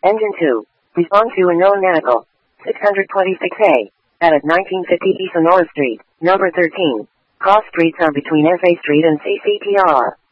Engine 2. Respond to unknown medical. 626A. At 1950 East Sonora Street, number 13. Cross streets are between FA Street and CCTR.